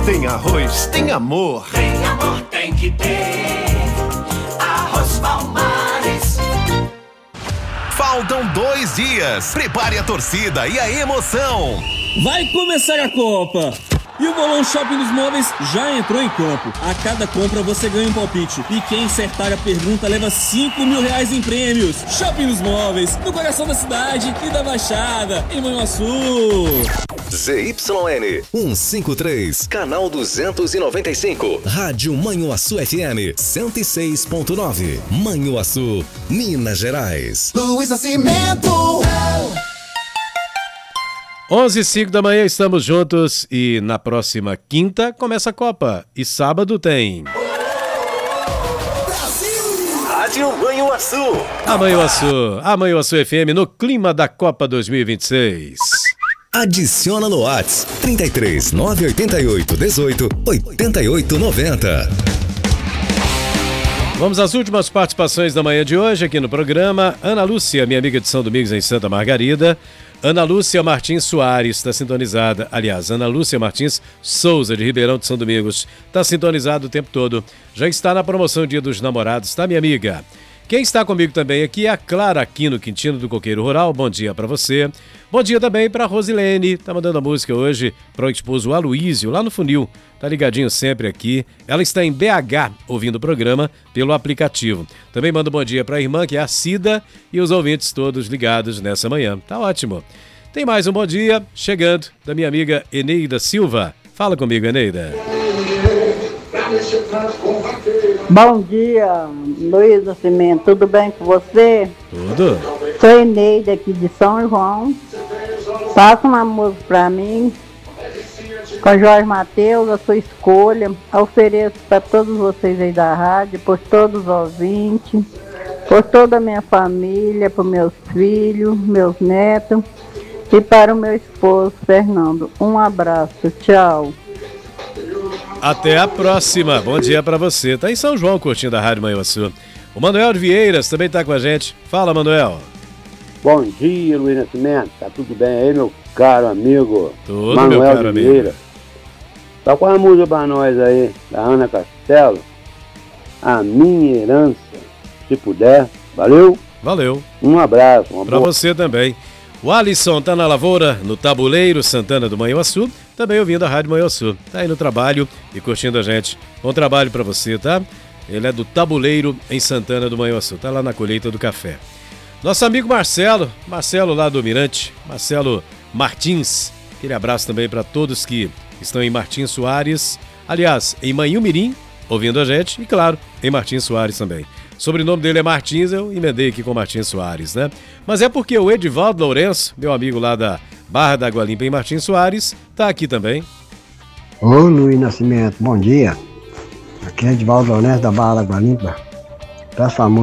Tem arroz, tem amor. Tem amor, tem que ter. Arroz Palmares. Faltam 2 dias. Prepare a torcida e a emoção. Vai começar a Copa! E o Bolão Shopping dos Móveis já entrou em campo. A cada compra você ganha um palpite. E quem acertar a pergunta leva R$5.000 em prêmios. Shopping dos Móveis, no coração da cidade e da Baixada, em Manhuaçu. ZYN 153, canal 295. Rádio Manhuaçu FM 106.9. Manhuaçu, Minas Gerais. Luiz Nascimento. 11h05 da manhã, estamos juntos e na próxima quinta começa a Copa e sábado tem Rádio Manhuaçu. A Manhuaçu FM no clima da Copa 2026. Adiciona no Whats 33 988 18 88 90. Vamos às últimas participações da manhã de hoje aqui no programa. Ana Lúcia, minha amiga de São Domingos em Santa Margarida. Ana Lúcia Martins Soares está sintonizada. Aliás, Ana Lúcia Martins Souza, de Ribeirão de São Domingos, está sintonizada o tempo todo. Já está na promoção Dia dos Namorados, tá, minha amiga? Quem está comigo também aqui é a Clara Aquino Quintino do Coqueiro Rural. Bom dia para você. Bom dia também para a Rosilene. Tá mandando a música hoje para o esposo Aloísio, lá no Funil. Tá ligadinho sempre aqui. Ela está em BH ouvindo o programa pelo aplicativo. Também manda um bom dia para a irmã, que é a Cida, e os ouvintes todos ligados nessa manhã. Tá ótimo. Tem mais um bom dia chegando da minha amiga Eneida Silva. Fala comigo, Eneida. Bom dia, Luiz Nascimento, tudo bem com você? Tudo. Sou Eneida aqui de São João. Passa uma música pra mim, com Jorge Mateus, a sua escolha. Ofereço para todos vocês aí da rádio, por todos os ouvintes, por toda a minha família, por meus filhos, meus netos e para o meu esposo, Fernando. Um abraço, tchau. Até a próxima. Bom dia pra você. Tá em São João curtindo a Rádio Manhuaçu. O Manuel de Vieiras também tá com a gente. Fala, Manuel. Bom dia, Luiz Nascimento. Tá tudo bem aí, meu caro amigo? Tudo, Manuel meu caro de Vieira. amigo. Tá com a música pra nós aí, da Ana Castelo. A minha herança, se puder. Valeu? Valeu. Um abraço. Pra você também. O Alisson tá na lavoura, no Tabuleiro Santana do Manhuaçu, também ouvindo a Rádio Manhuaçu. Tá aí no trabalho e curtindo a gente. Bom trabalho pra você, tá? Ele é do Tabuleiro em Santana do Manhuaçu, tá lá na colheita do café. Nosso amigo Marcelo lá do Mirante, Marcelo Martins. Aquele abraço também pra todos que estão em Martins Soares, aliás, em Manhumirim, ouvindo a gente, e claro, em Martins Soares também. O sobrenome dele é Martins, eu emendei aqui com Martins Soares, né? Mas é porque o Edivaldo Lourenço, meu amigo lá da Barra da Água Limpa em Martins Soares, tá aqui também. Ô Luiz Nascimento, bom dia. Aqui é Edivaldo Lourenço da Barra da Água Limpa. Peço a